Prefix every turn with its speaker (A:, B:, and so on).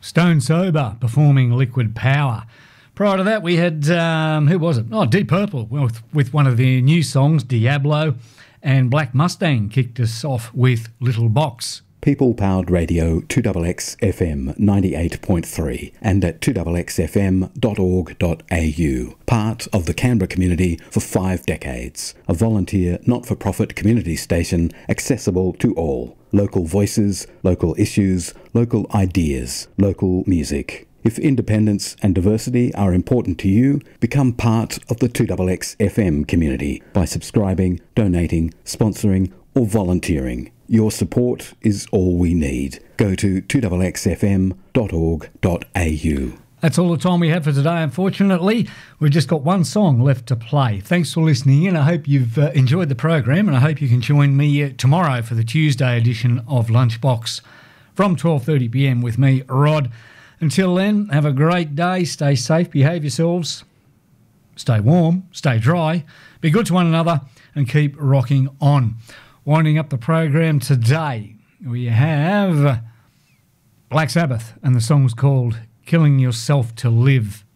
A: Stone Sober performing Liquid Power. Prior to that, we had, who was it? Oh, Deep Purple with one of their new songs, Diablo, and Black Mustang kicked us off with Little Box.
B: People-powered radio 2XX FM 98.3 and at 2XXFM.org.au. Part of the Canberra community for 5 decades. A volunteer, not-for-profit community station accessible to all. Local voices, local issues, local ideas, local music. If independence and diversity are important to you, become part of the 2XX FM community by subscribing, donating, sponsoring or volunteering. Your support is all we need. Go to 2XXFM.org.au.
A: That's all the time we have for today, unfortunately. We've just got one song left to play. Thanks for listening in. I hope you've enjoyed the program, and I hope you can join me tomorrow for the Tuesday edition of Lunchbox from 12:30pm with me, Rod. Until then, have a great day. Stay safe, behave yourselves, stay warm, stay dry, be good to one another, and keep rocking on. Winding up the program today, we have Black Sabbath, and the song's called Killing Yourself to Live.